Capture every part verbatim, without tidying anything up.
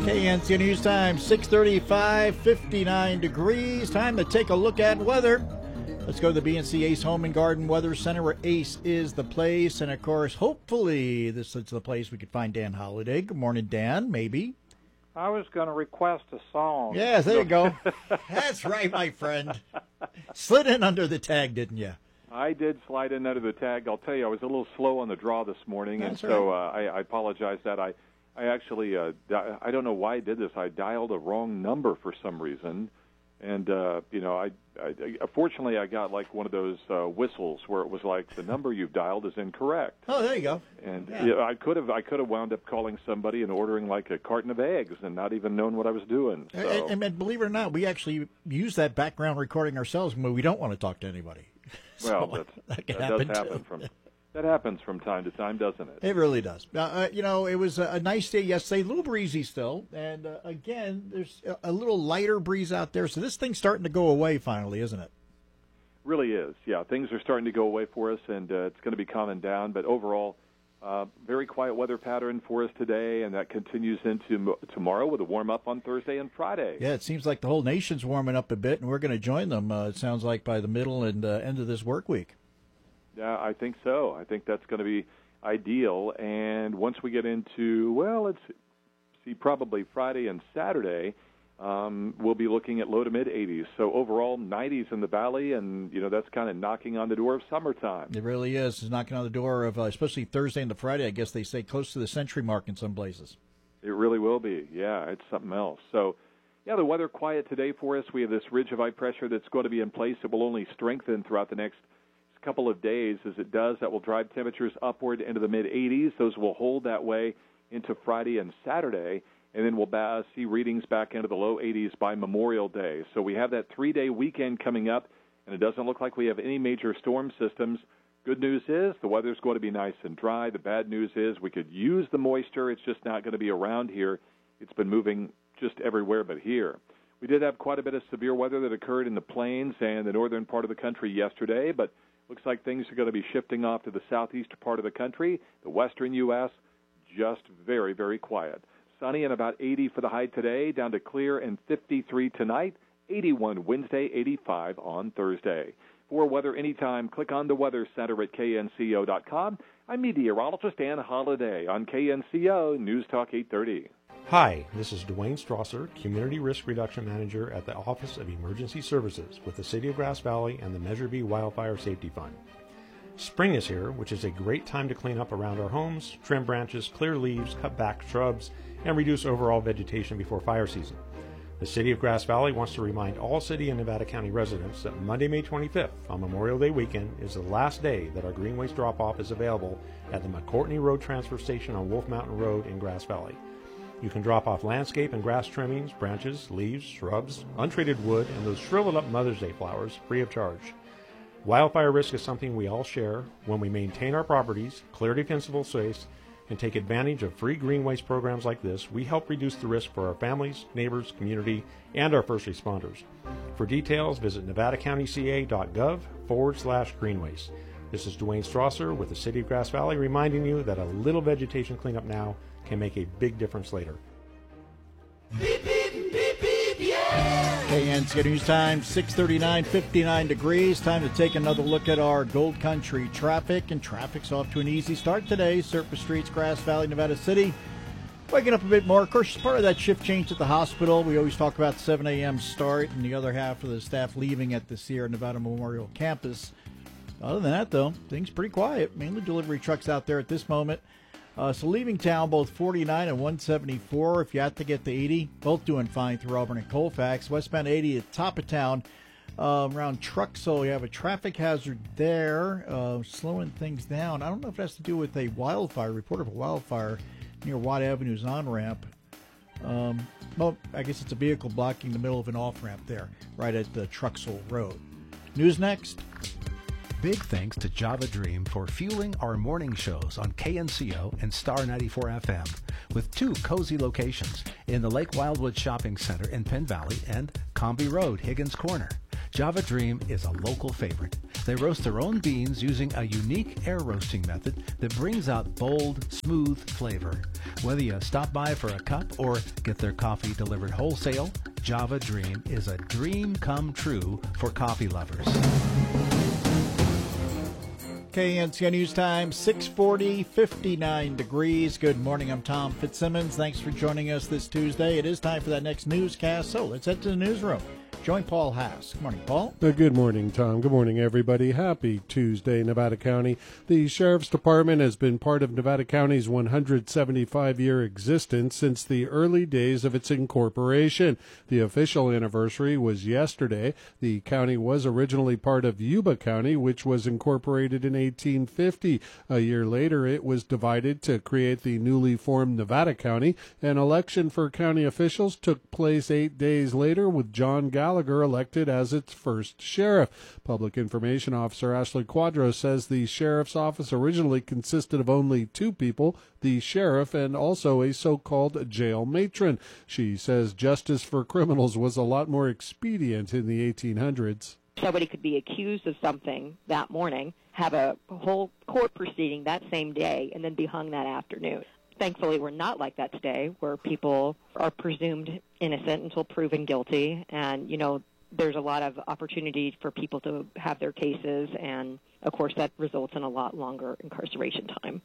K N C O News Time, six thirty-five, fifty-nine degrees. Time to take a look at weather. Let's go to the B N C Ace Home and Garden Weather Center, where Ace is the place. And, of course, hopefully this is the place we could find Dan Holliday. Good morning, Dan, maybe. I was going to request a song. Yes, there you go. That's right, my friend. Slid in under the tag, didn't you? I did slide in under the tag. I'll tell you, I was a little slow on the draw this morning, That's and so uh, I, I apologize that I, I actually, uh, di- I don't know why I did this. I dialed a wrong number for some reason, and uh, you know, I, I, I fortunately I got like one of those uh, whistles where it was like the number you've dialed is incorrect. Oh, there you go. And yeah. you know, I could have, I could have wound up calling somebody and ordering like a carton of eggs and not even known what I was doing. So. And, and, and believe it or not, we actually use that background recording ourselves when we don't want to talk to anybody. Well, so that, that, that happen does happen too. from that happens from time to time, doesn't it? It really does. Uh, uh, you know, it was a, a nice day yesterday, a little breezy still, and uh, again, there's a, a little lighter breeze out there. So this thing's starting to go away finally, isn't it? Really is. Yeah, things are starting to go away for us, and uh, it's going to be calming down. But overall, uh, very quiet weather pattern for us today, and that continues into mo- tomorrow with a warm up on Thursday and Friday. Yeah, it seems like the whole nation's warming up a bit, and we're going to join them. Uh, it sounds like by the middle and uh, end of this work week. Yeah, I think so. I think that's going to be ideal. And once we get into, well, let's see, probably Friday and Saturday, um, we'll be looking at low to mid eighties. So overall, nineties in the valley, and you know that's kind of knocking on the door of summertime. It really is. It's knocking on the door of, uh, especially Thursday and the Friday. I guess they say close to the century mark in some places. It really will be. Yeah, it's something else. So. Yeah, the weather quiet today for us. We have this ridge of high pressure that's going to be in place. It will only strengthen throughout the next couple of days. As it does, that will drive temperatures upward into the mid eighties. Those will hold that way into Friday and Saturday, and then we'll ba- see readings back into the low eighties by Memorial Day. So we have that three-day weekend coming up, and it doesn't look like we have any major storm systems. Good news is the weather's going to be nice and dry. The bad news is we could use the moisture. It's just not going to be around here. It's been moving just everywhere but here. We did have quite a bit of severe weather that occurred in the plains and the northern part of the country yesterday, but looks like things are going to be shifting off to the southeastern part of the country. The western U S, just very, very quiet. Sunny and about eighty for the high today, down to clear and fifty-three tonight, eighty-one Wednesday, eighty-five on Thursday. For weather anytime, click on the Weather Center at K N C O dot com. I'm meteorologist Dan Holliday on K N C O News Talk eight thirty. Hi, this is Dwayne Strasser, Community Risk Reduction Manager at the Office of Emergency Services with the City of Grass Valley and the Measure B Wildfire Safety Fund. Spring is here, which is a great time to clean up around our homes, trim branches, clear leaves, cut back shrubs, and reduce overall vegetation before fire season. The City of Grass Valley wants to remind all City and Nevada County residents that Monday, May twenty-fifth, on Memorial Day weekend, is the last day that our green waste drop-off is available at the McCourtney Road Transfer Station on Wolf Mountain Road in Grass Valley. You can drop off landscape and grass trimmings, branches, leaves, shrubs, untreated wood, and those shriveled up Mother's Day flowers free of charge. Wildfire risk is something we all share. When we maintain our properties, clear defensible space, and take advantage of free green waste programs like this, we help reduce the risk for our families, neighbors, community, and our first responders. For details, visit nevadacountyca.gov forward slash green waste. This is Dwayne Strasser with the City of Grass Valley reminding you that a little vegetation cleanup now can make a big difference later. Beep, beep, beep, beep, yeah! K N C O News Time, six thirty-nine, fifty-nine degrees. Time to take another look at our Gold Country traffic, and traffic's off to an easy start today. Surface streets, Grass Valley, Nevada City. Waking up a bit more. Of course, part of that shift change at the hospital. We always talk about seven a.m. start and the other half of the staff leaving at the Sierra Nevada Memorial Campus. Other than that, though, things pretty quiet. Mainly delivery trucks out there at this moment. Uh, so leaving town, both forty-nine and one seventy-four. If you have to get to eighty, both doing fine through Auburn and Colfax. Westbound eighty at top of town. Uh, around Truxell, you have a traffic hazard there, uh, slowing things down. I don't know if it has to do with a wildfire, report of a wildfire near Watt Avenue's on-ramp. Um, well, I guess it's a vehicle blocking the middle of an off-ramp there, right at the Truxell Road. News next. Big thanks to Java Dream for fueling our morning shows on K N C O and Star ninety-four F M with two cozy locations in the Lake Wildwood Shopping Center in Penn Valley and Comby Road, Higgins Corner. Java Dream is a local favorite. They roast their own beans using a unique air roasting method that brings out bold, smooth flavor. Whether you stop by for a cup or get their coffee delivered wholesale, Java Dream is a dream come true for coffee lovers. K N C O News Time, six forty, fifty-nine degrees. Good morning, I'm Tom Fitzsimmons. Thanks for joining us this Tuesday. It is time for that next newscast, so let's head to the newsroom. Join Paul Haas. Good morning, Paul. Uh, good morning, Tom. Good morning, everybody. Happy Tuesday, Nevada County. The Sheriff's Department has been part of Nevada County's one hundred seventy-five year existence since the early days of its incorporation. The official anniversary was yesterday. The county was originally part of Yuba County, which was incorporated in eighteen fifty. A year later, it was divided to create the newly formed Nevada County. An election for county officials took place eight days later, with John Gallagher elected as its first sheriff. Public Information Officer Ashley Quadros says the sheriff's office originally consisted of only two people, the sheriff and also a so-called jail matron. She says justice for criminals was a lot more expedient in the eighteen hundreds. Somebody could be accused of something that morning, have a whole court proceeding that same day, and then be hung that afternoon. Thankfully, we're not like that today, where people are presumed innocent until proven guilty. And, you know, there's a lot of opportunity for people to have their cases. And, of course, that results in a lot longer incarceration time.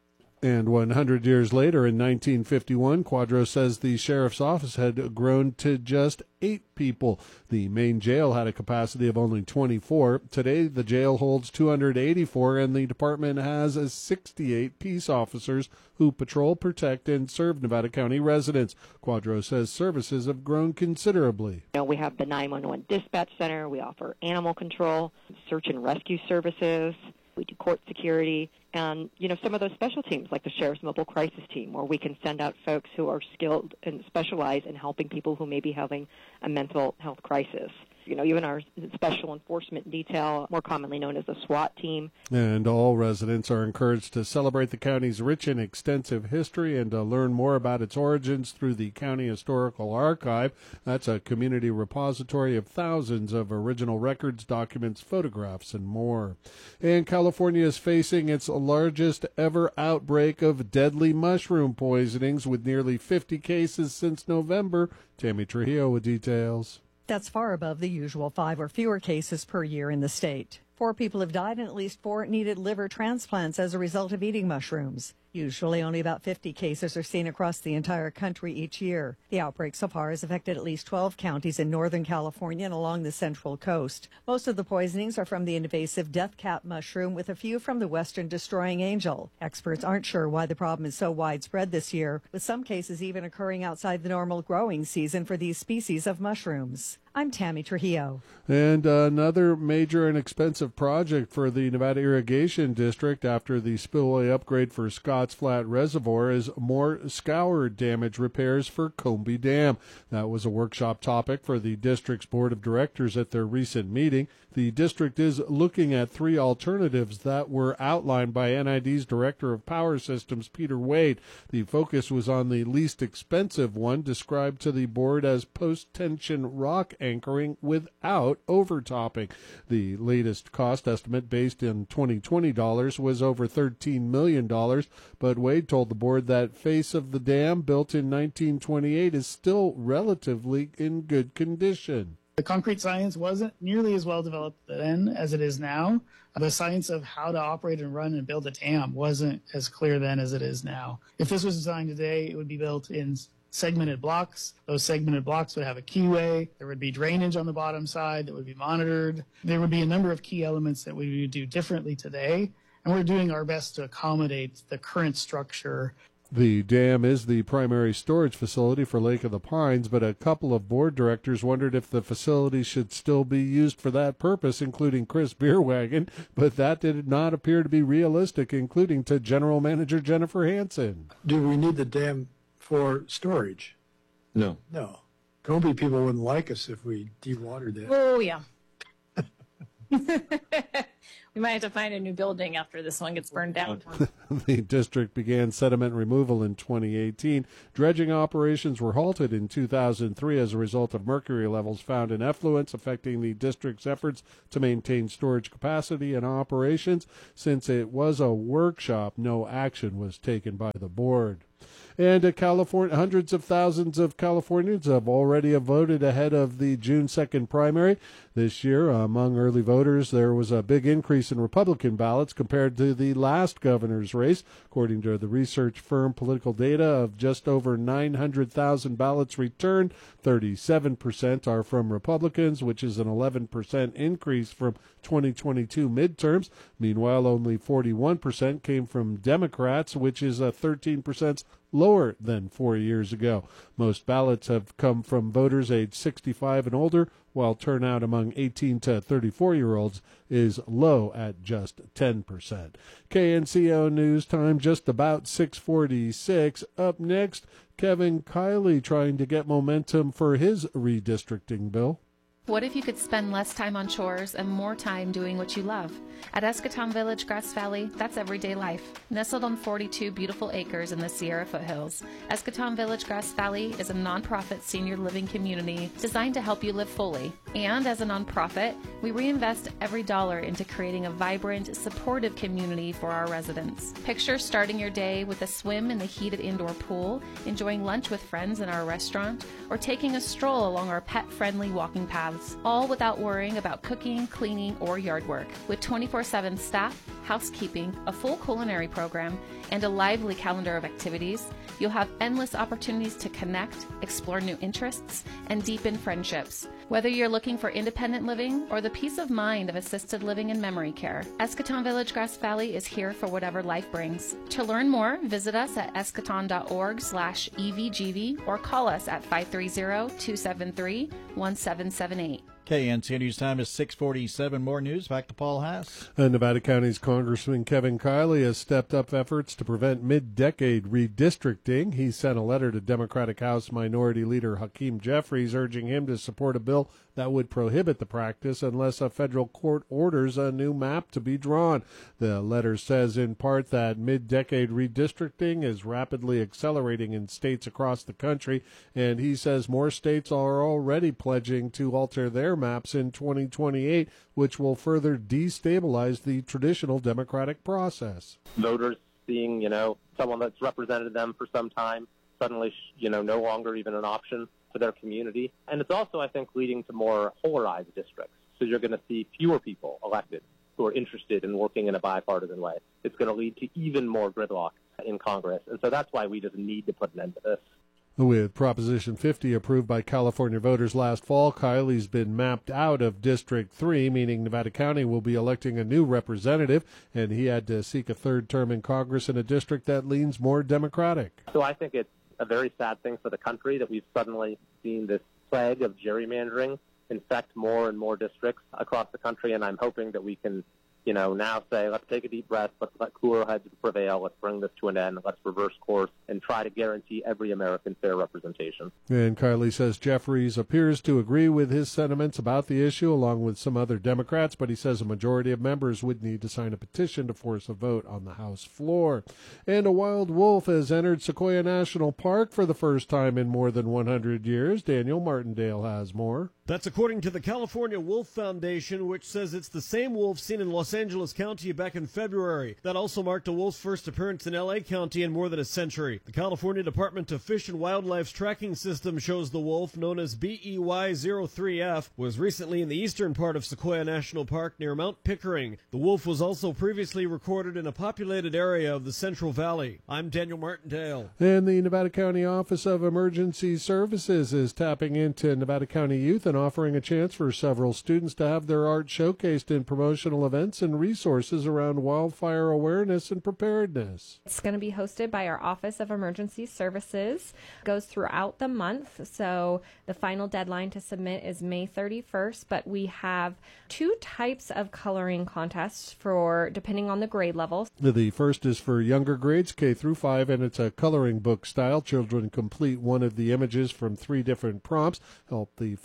And one hundred years later, in nineteen fifty-one, Quadros says the sheriff's office had grown to just eight people. The main jail had a capacity of only twenty-four. Today, the jail holds two hundred eighty-four, and the department has sixty-eight peace officers who patrol, protect, and serve Nevada County residents. Quadros says services have grown considerably. You know, we have the nine one one dispatch center. We offer animal control, search and rescue services. We do court security, and, you know, some of those special teams like the Sheriff's Mobile Crisis Team, where we can send out folks who are skilled and specialize in helping people who may be having a mental health crisis. You know, even our Special Enforcement Detail, more commonly known as the SWAT team. And all residents are encouraged to celebrate the county's rich and extensive history and to learn more about its origins through the County Historical Archive. That's a community repository of thousands of original records, documents, photographs, and more. And California is facing its largest ever outbreak of deadly mushroom poisonings, with nearly fifty cases since November. Tammy Trujillo with details. That's far above the usual five or fewer cases per year in the state. Four people have died and at least four needed liver transplants as a result of eating mushrooms. Usually only about fifty cases are seen across the entire country each year. The outbreak so far has affected at least twelve counties in Northern California and along the Central Coast. Most of the poisonings are from the invasive death cap mushroom, with a few from the western destroying angel. Experts aren't sure why the problem is so widespread this year, with some cases even occurring outside the normal growing season for these species of mushrooms. I'm Tammy Trujillo. And another major and expensive project for the Nevada Irrigation District after the spillway upgrade for Scotts Flat Reservoir is more scour damage repairs for Combie Dam. That was a workshop topic for the district's board of directors at their recent meeting. The district is looking at three alternatives that were outlined by N I D's Director of Power Systems, Peter Wade. The focus was on the least expensive one, described to the board as post-tension rock anchoring without overtopping. The latest cost estimate, based in twenty twenty dollars, was over thirteen million dollars, but Wade told the board that face of the dam, built in nineteen twenty-eight, is still relatively in good condition. The concrete science wasn't nearly as well developed then as it is now. The science of how to operate and run and build a dam wasn't as clear then as it is now. If this was designed today, it would be built in segmented blocks. Those segmented blocks would have a keyway. There would be drainage on the bottom side that would be monitored. There would be a number of key elements that we would do differently today, and we're doing our best to accommodate the current structure. The dam is the primary storage facility for Lake of the Pines, but a couple of board directors wondered if the facility should still be used for that purpose, including Chris Beerwagen, but that did not appear to be realistic, including to General Manager Jennifer Hansen. Do we need the dam for storage? No. No. Combie people wouldn't like us if we dewatered it. Oh, yeah. We might have to find a new building after this one gets burned down. The district began sediment removal in twenty eighteen. Dredging operations were halted in two thousand three as a result of mercury levels found in effluents, affecting the district's efforts to maintain storage capacity and operations. Since it was a workshop, no action was taken by the board. And uh, California, hundreds of thousands of Californians have already voted ahead of the June second primary. This year, uh, among early voters, there was a big increase in Republican ballots compared to the last governor's race. According to the research firm Political Data, of just over nine hundred thousand ballots returned, thirty-seven percent are from Republicans, which is an eleven percent increase from twenty twenty-two midterms. Meanwhile, only forty-one percent came from Democrats, which is a thirteen percent lower than four years ago. Most ballots have come from voters aged sixty-five and older, while turnout among eighteen to thirty-four-year-olds is low at just ten percent. K N C O News Time, just about six forty-six. Up next, Kevin Kiley trying to get momentum for his redistricting bill. What if you could spend less time on chores and more time doing what you love? At Escatón Village, Grass Valley, that's everyday life. Nestled on forty-two beautiful acres in the Sierra foothills, Escatón Village, Grass Valley is a nonprofit senior living community designed to help you live fully. And as a nonprofit, we reinvest every dollar into creating a vibrant, supportive community for our residents. Picture starting your day with a swim in the heated indoor pool, enjoying lunch with friends in our restaurant, or taking a stroll along our pet-friendly walking paths, all without worrying about cooking, cleaning, or yard work. With twenty-four seven staff, housekeeping, a full culinary program, and a lively calendar of activities, you'll have endless opportunities to connect, explore new interests, and deepen friendships. Whether you're looking for independent living or the peace of mind of assisted living and memory care, Escatón Village Grass Valley is here for whatever life brings. To learn more, visit us at escaton.org slash evgv or call us at five three zero, two seven three, one seven seven eight. K N C O News Time is six forty-seven. More news. Back to Paul Haas. And Nevada County's Congressman Kevin Kiley has stepped up efforts to prevent mid-decade redistricting. He sent a letter to Democratic House Minority Leader Hakeem Jeffries urging him to support a bill that would prohibit the practice unless a federal court orders a new map to be drawn. The letter says in part that mid-decade redistricting is rapidly accelerating in states across the country, and he says more states are already pledging to alter their maps in twenty twenty-eight, which will further destabilize the traditional democratic process. Voters seeing, you know, someone that's represented them for some time suddenly, you know, no longer even an option for their community. And it's also, I think, leading to more polarized districts. So you're going to see fewer people elected who are interested in working in a bipartisan way. It's going to lead to even more gridlock in Congress. And so that's why we just need to put an end to this. With Proposition fifty approved by California voters last fall, Kiley's been mapped out of District three, meaning Nevada County will be electing a new representative, and he had to seek a third term in Congress in a district that leans more Democratic. So I think it's a very sad thing for the country that we've suddenly seen this plague of gerrymandering infect more and more districts across the country, and I'm hoping that we can, you know, now say, let's take a deep breath, let's let cooler heads prevail, let's bring this to an end, let's reverse course, and try to guarantee every American fair representation. And Kiley says Jeffries appears to agree with his sentiments about the issue, along with some other Democrats, but he says a majority of members would need to sign a petition to force a vote on the House floor. And a wild wolf has entered Sequoia National Park for the first time in more than one hundred years. Daniel Martindale has more. That's according to the California Wolf Foundation, which says it's the same wolf seen in Los Angeles County back in February. That also marked a wolf's first appearance in L A County in more than a century. The California Department of Fish and Wildlife's tracking system shows the wolf, known as B E Y zero three F, was recently in the eastern part of Sequoia National Park near Mount Pickering. The wolf was also previously recorded in a populated area of the Central Valley. I'm Daniel Martindale. And the Nevada County Office of Emergency Services is tapping into Nevada County youth and offering a chance for several students to have their art showcased in promotional events and resources around wildfire awareness and preparedness. It's going to be hosted by our Office of Emergency Services. It goes throughout the month, so the final deadline to submit is May thirty-first, but we have two types of coloring contests for depending on the grade level. The first is for younger grades, K through five, and it's a coloring book style. Children complete one of the images from three different prompts, help the firefighter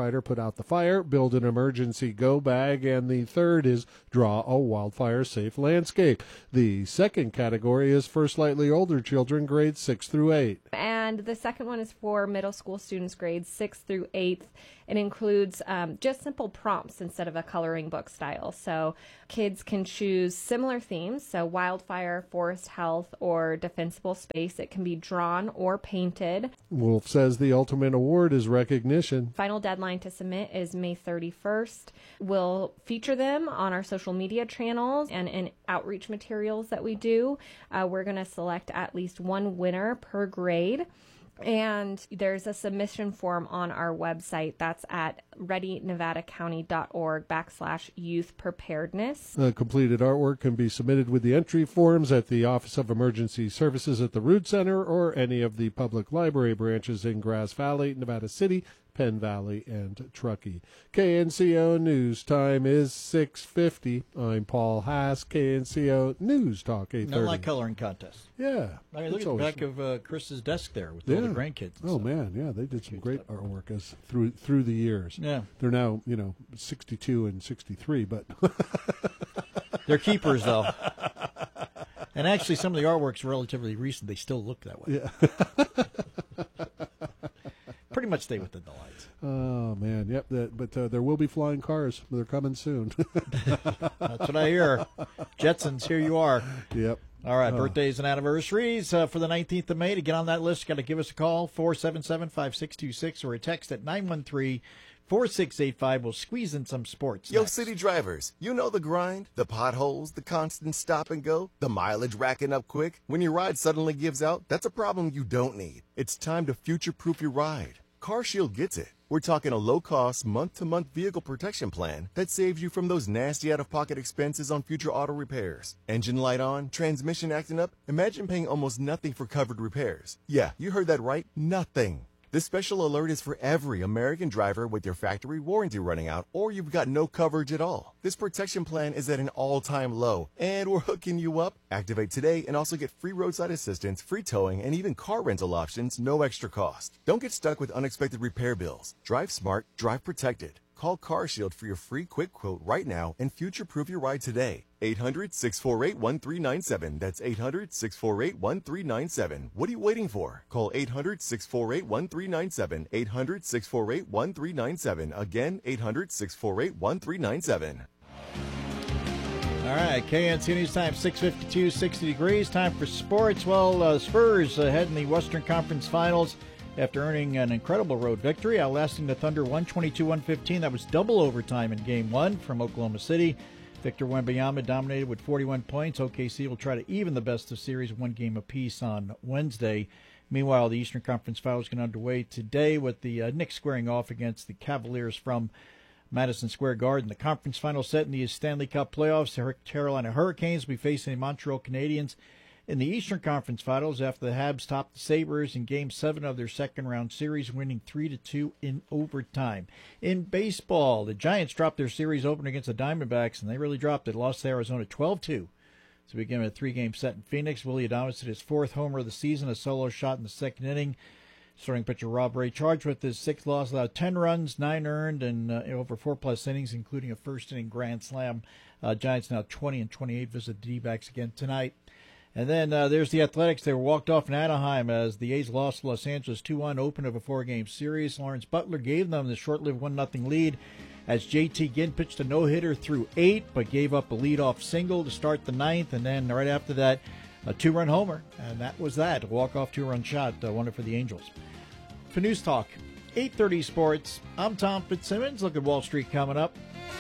firefighter put out the fire, build an emergency go bag, and the third is draw a wildfire-safe landscape. The second category is for slightly older children, grades six through eight. And the second one is for middle school students, grades six through eighth. It includes um, just simple prompts instead of a coloring book style. So kids can choose similar themes, so wildfire, forest health, or defensible space. It can be drawn or painted. Wolf says the ultimate award is recognition. Final deadline to submit is May thirty-first. We'll feature them on our social media channels and in outreach materials that we do. Uh, we're going to select at least one winner per grade. And there's a submission form on our website. That's at ready nevada county dot org backslash youth preparedness. Uh, completed artwork can be submitted with the entry forms at the Office of Emergency Services at the Root Center or any of the public library branches in Grass Valley, Nevada City, Penn Valley, and Truckee. K N C O News time is six fifty. I'm Paul Haas, K N C O News Talk eight thirty. Not like coloring contests. Yeah. I mean, look at the back of uh, Chris's desk there with yeah. all the grandkids. Oh, man, yeah, they did some great artwork as through through the years. Yeah. They're now, you know, sixty-two and sixty-three, but... They're keepers, though. And actually, some of the artwork's relatively recent. They still look that way. Yeah. Pretty much stay within the lights. Oh, man. Yep. That, but uh, there will be flying cars. They're coming soon. That's what I hear. Jetsons, here you are. Yep. All right. Oh. Birthdays and anniversaries uh, for the nineteenth of May. To get on that list, you got to give us a call, four seven seven, five six two six, or a text at nine one three, four six eight five. We'll squeeze in some sports. Yo, next. city drivers, you know the grind, the potholes, the constant stop and go, the mileage racking up quick. When your ride suddenly gives out, that's a problem you don't need. It's time to future-proof your ride. CarShield gets it. We're talking a low-cost, month-to-month vehicle protection plan that saves you from those nasty out-of-pocket expenses on future auto repairs. Engine light on, transmission acting up? Imagine paying almost nothing for covered repairs. Yeah, you heard that right. Nothing. This special alert is for every American driver with your factory warranty running out or you've got no coverage at all. This protection plan is at an all-time low, and we're hooking you up. Activate today and also get free roadside assistance, free towing, and even car rental options, no extra cost. Don't get stuck with unexpected repair bills. Drive smart, drive protected. Call CarShield for your free quick quote right now and future-proof your ride today. eight hundred, six four eight, one three nine seven. That's eight hundred, six four eight, one three nine seven. What are you waiting for? Call eight hundred, six four eight, one three nine seven. eight hundred, six four eight, one three nine seven. Again, eight hundred, six four eight, one three nine seven. All right, K N C News time, six fifty-two, sixty degrees. Time for sports. Well, uh, Spurs ahead in the Western Conference Finals after earning an incredible road victory, outlasting the Thunder one twenty-two one fifteen. That was double overtime in Game one from Oklahoma City. Victor Wembanyama dominated with forty-one points. O K C will try to even the best of series, one game apiece on Wednesday. Meanwhile, the Eastern Conference Finals get underway today with the uh, Knicks squaring off against the Cavaliers from Madison Square Garden. The conference final set in the Stanley Cup playoffs, the Carolina Hurricanes will be facing the Montreal Canadiens in the Eastern Conference Finals after the Habs topped the Sabres in Game seven of their second-round series, winning three to two in overtime. In baseball, the Giants dropped their series opener against the Diamondbacks, and they really dropped it. Lost to Arizona twelve two. So we begin a three-game set in Phoenix. Willie Adames hit his fourth homer of the season, a solo shot in the second inning. Starting pitcher Rob Ray charged with his sixth loss, allowed ten runs, nine earned, and uh, over four-plus innings, including a first-inning grand slam. Uh, Giants now twenty and twenty-eight visit the D-backs again tonight. And then uh, there's the Athletics. They were walked off in Anaheim as the A's lost to Los Angeles two one, open of a four-game series. Lawrence Butler gave them the short-lived one nothing lead as J T Ginn pitched a no-hitter through eight, but gave up a leadoff single to start the ninth. And then right after that, a two-run homer. And that was that, a walk-off two-run shot, uh, one for the Angels. For News Talk, eight thirty Sports, I'm Tom Fitzsimmons. Look at Wall Street coming up.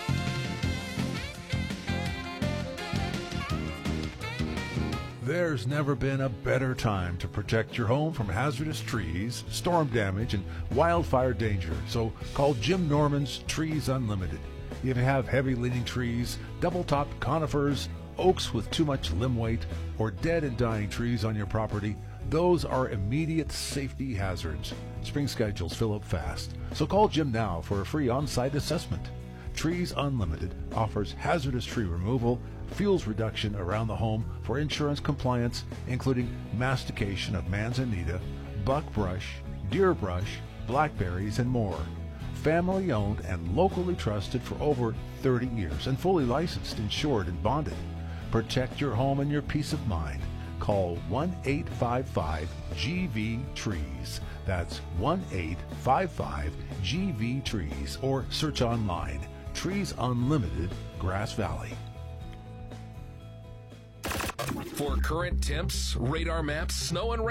There's never been a better time to protect your home from hazardous trees, storm damage, and wildfire danger. So call Jim Norman's Trees Unlimited. If you have heavy leaning trees, double-topped conifers, oaks with too much limb weight, or dead and dying trees on your property, those are immediate safety hazards. Spring schedules fill up fast, so call Jim now for a free on-site assessment. Trees Unlimited offers hazardous tree removal, fuels reduction around the home for insurance compliance, including mastication of manzanita, buckbrush, deer brush, blackberries, and more. family owned and locally trusted for over thirty years and fully licensed, insured, and bonded. Protect your home and your peace of mind. Call one eight five five G V Trees. That's one eight five five G V Trees, or search online. Trees Unlimited, Grass Valley. For current temps, radar maps, snow and rain